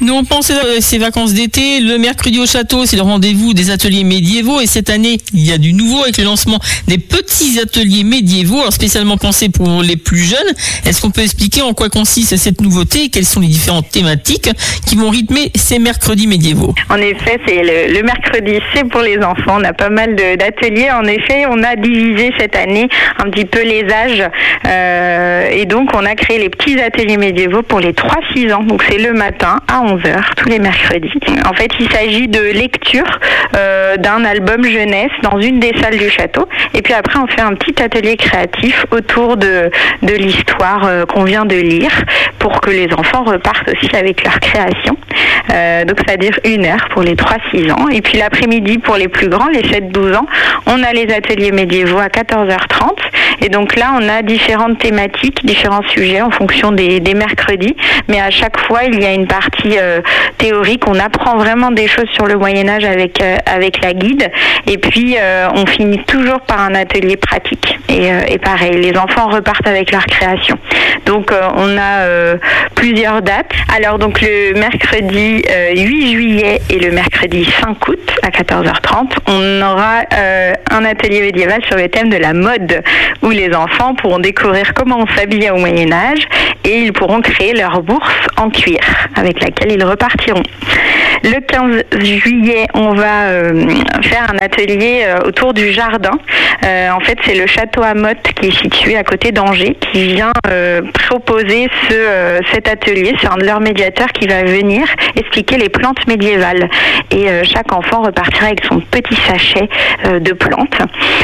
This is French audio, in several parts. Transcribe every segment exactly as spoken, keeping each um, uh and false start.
Nous, on pensait à ces vacances d'été. Le mercredi au château, c'est le rendez-vous des ateliers médiévaux. Et cette année, il y a du nouveau avec le lancement des petits ateliers médiévaux, alors spécialement pensés pour les plus jeunes. Est-ce qu'on peut expliquer en quoi consiste cette nouveauté et quelles sont les différentes thématiques qui vont rythmer ces mercredis médiévaux? En effet, c'est le, le mercredi, c'est pour les enfants. On a pas mal de, d'ateliers. En effet, on a divisé cette année un petit peu les âges. Euh, et donc, on a créé les petits ateliers médiévaux pour les trois six ans. Donc, c'est le matin à onze heures, tous les mercredis. En fait, il s'agit de lecture euh, d'un album jeunesse dans une des salles du château. Et puis après, on fait un petit atelier créatif autour de, de l'histoire euh, qu'on vient de lire pour que les enfants repartent aussi avec leur création. Euh, donc, ça dure une heure pour les trois six ans. Et puis l'après-midi, pour les plus grands, les sept douze ans, on a les ateliers médiévaux à quatorze heures trente. Et donc là, on a différentes thématiques, différents sujets en fonction des, des mercredis. Mais à chaque fois, il y a une partie euh, théorique. On apprend vraiment des choses sur le Moyen-Âge avec, euh, avec la guide. Et puis, euh, on finit toujours par un atelier pratique. Et, euh, et pareil, les enfants repartent avec leur création. Donc, euh, on a euh, plusieurs dates. Alors, donc, le mercredi euh, huit juillet et le mercredi cinq août à quatorze heures trente, on aura euh, un atelier médiéval sur le thème de la mode, où les enfants pourront découvrir comment on s'habillait au Moyen-Âge et ils pourront créer leur bourse en cuir avec laquelle ils repartiront. Le quinze juillet, on va euh, faire un atelier euh, autour du jardin. Euh, en fait, c'est le château à Motte qui est situé à côté d'Angers qui vient euh, proposer ce, euh, cet atelier. C'est un de leurs médiateurs qui va venir expliquer les plantes médiévales. Et euh, chaque enfant repartira avec son petit sachet euh, de plantes.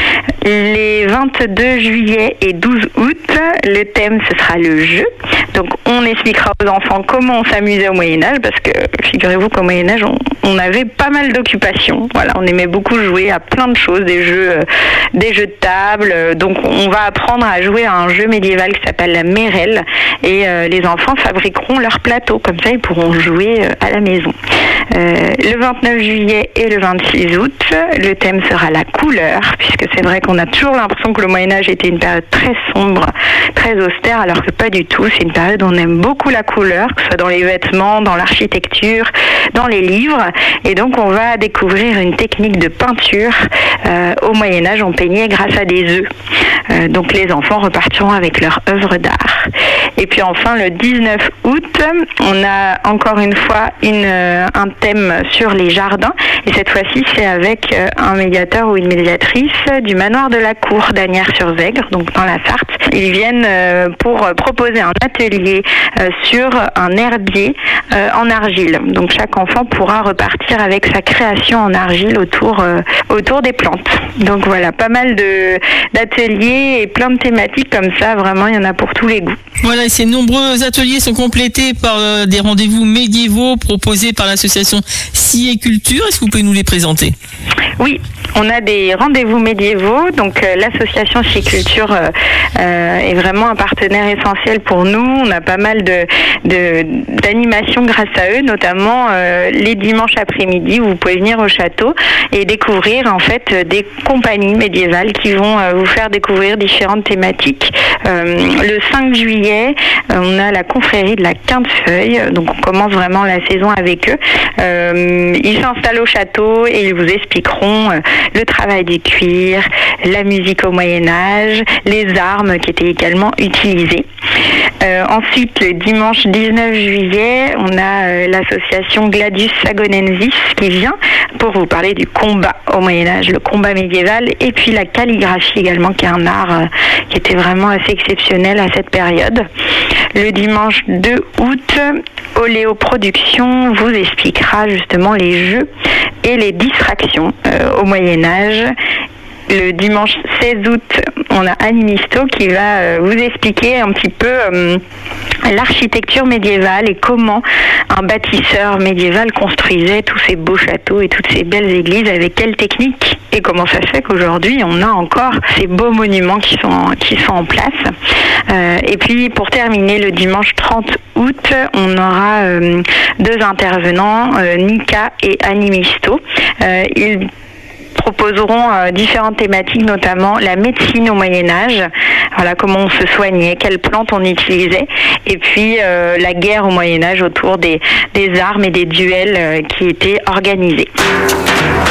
Les vingt-deux juillet et douze août, le thème, ce sera le jeu. Donc, on expliquera aux enfants comment on s'amusait au Moyen-Âge, parce que, figurez-vous qu'au Moyen-Âge, on, on avait pas mal d'occupations. Voilà, on aimait beaucoup jouer à plein de choses, des jeux, euh, des jeux de table. Donc, on va apprendre à jouer à un jeu médiéval qui s'appelle la Mérelle. Et euh, les enfants fabriqueront leur plateau. Comme ça, ils pourront jouer euh, à la maison. Euh, le vingt-neuf juillet et le vingt-six août, le thème sera la couleur, puisque c'est vrai qu'on a toujours l'impression que le Moyen-Âge était une période très sombre, très austère, alors que pas du tout. C'est une période où on aime beaucoup la couleur, que ce soit dans les vêtements, dans l'architecture, dans les livres. Et donc, on va découvrir une technique de peinture. Euh, au Moyen-Âge, on peignait grâce à des œufs. Euh, donc, les enfants repartiront avec leur œuvre d'art. Et puis, enfin, le dix-neuf août, on a encore une fois une, euh, un thème sur les jardins. Et cette fois-ci, c'est avec euh, un médiateur ou une médiatrice du manoir de la Cour d'Asnières-sur-Zègre, donc dans la Sarthe. Ils viennent euh, pour proposer un atelier euh, sur un herbier euh, en argile. Donc chaque enfant pourra repartir avec sa création en argile autour, euh, autour des plantes. Donc voilà, pas mal de, d'ateliers et plein de thématiques comme ça. Vraiment, il y en a pour tous les goûts. Voilà, et ces nombreux ateliers sont complétés par euh, des rendez-vous médiévaux proposés par l'association Scie et Culture. Est-ce que vous pouvez nous les présenter? Oui, on a des rendez-vous médiévaux. Donc euh, l'association Scie et Culture euh, euh, est vraiment un partenaire essentiel pour nous. On a pas mal de, de d'animations grâce à eux, notamment euh, les dimanches après-midi où vous pouvez venir au château et découvrir en fait des compagnies médiévales qui vont euh, vous faire découvrir différentes thématiques. Euh, le cinq juillet, euh, on a la confrérie de la Quintefeuille, donc on commence vraiment la saison avec eux. Euh, ils s'installent au château et ils vous expliqueront euh, le travail du cuir, la musique au Moyen-Âge, les armes qui étaient également utilisées. Euh, ensuite, le dimanche dix-neuf juillet, on a euh, l'association Gladius Sagonensis qui vient pour vous parler du combat au Moyen-Âge, le combat médiéval, et puis la calligraphie également, qui est un art euh, qui était vraiment assez exceptionnel à cette période. Le dimanche deux août, Oléo Productions vous expliquera justement les jeux et les distractions euh, au Moyen-Âge. Le dimanche seize août, on a Animisto qui va euh, vous expliquer un petit peu euh, l'architecture médiévale et comment un bâtisseur médiéval construisait tous ces beaux châteaux et toutes ces belles églises, avec quelle technique et comment ça se fait qu'aujourd'hui on a encore ces beaux monuments qui sont, qui sont en place. Euh, et puis pour terminer, le dimanche trente août, on aura euh, deux intervenants, euh, Nika et Animisto. Euh, ils proposerons euh, différentes thématiques, notamment la médecine au Moyen-Âge, voilà, comment on se soignait, quelles plantes on utilisait, et puis euh, la guerre au Moyen-Âge autour des, des armes et des duels euh, qui étaient organisés.